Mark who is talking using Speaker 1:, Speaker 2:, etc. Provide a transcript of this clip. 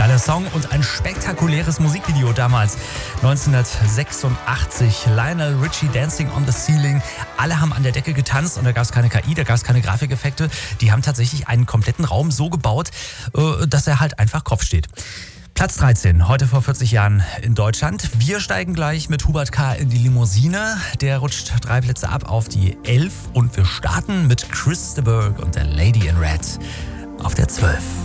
Speaker 1: Geiler Song und ein spektakuläres Musikvideo damals, 1986. Lionel Richie Dancing on the Ceiling. Alle haben an der Decke getanzt und da gab es keine KI, da gab es keine Grafikeffekte. Die haben tatsächlich einen kompletten Raum so gebaut, dass er halt einfach Kopf steht. Platz 13, heute vor 40 Jahren in Deutschland. Wir steigen gleich mit Hubert K. in die Limousine. Der rutscht 3 Plätze ab auf die 11 und wir starten mit Chris de Burgh und der Lady in Red auf der 12.